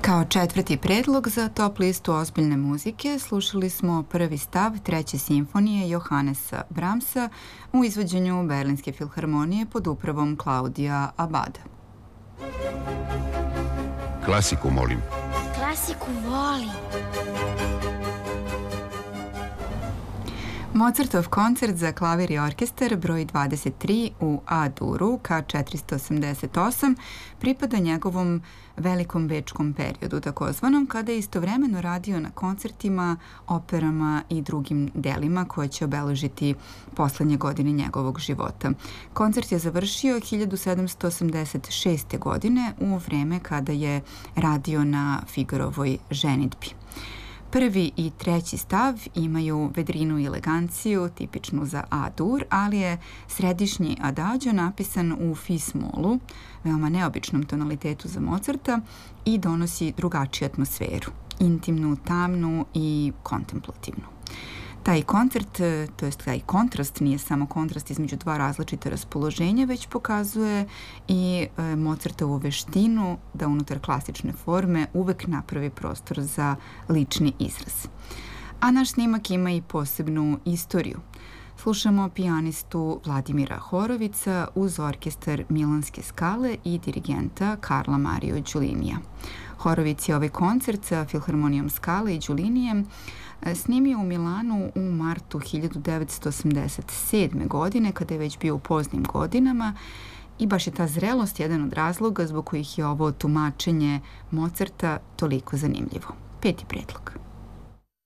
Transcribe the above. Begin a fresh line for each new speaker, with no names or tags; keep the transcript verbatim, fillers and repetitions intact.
Kao četvrti predlog za top listu ozbiljne muzike slušali smo prvi stav treće simfonije Johannesa Brahmsa u izvođenju Berlinske filharmonije pod upravom Claudia Abada.
Klasiku molim.
Klasiku volim.
Mozartov koncert za klavir i orkestar broj dvadeset tri u A-duru ka četiristo osamdeset osam pripada njegovom velikom bečkom periodu, takozvanom, kada je istovremeno radio na koncertima, operama i drugim delima koje će obeležiti poslednje godine njegovog života. Koncert je završio hiljadu sedamsto osamdeset šeste. godine u vreme kada je radio na Figarovoj ženidbi. Prvi i treći stav imaju vedrinu i eleganciju, tipičnu za A-dur, ali je središnji adagio napisan u fis-molu, veoma neobičnom tonalitetu za Mozarta, i donosi drugačiju atmosferu, intimnu, tamnu i kontemplativnu. Taj koncert, to jest taj kontrast, nije samo kontrast između dva različita raspoloženja, već pokazuje i e, Mozartovu veštinu da unutar klasične forme uvek napravi prostor za lični izraz. A naš snimak ima i posebnu istoriju. Slušamo pijanistu Vladimira Horovica uz orkestar Milanske Skale i dirigenta Karla Mario Giulinija. Horovic je ovaj koncert sa Filharmonijom Skale i Giulinijem snimio u Milanu u martu hiljadu devetsto osamdeset sedme. godine, kada je već bio u poznim godinama, i baš je ta zrelost jedan od razloga zbog kojih je ovo tumačenje Mozarta toliko zanimljivo. Peti predlog.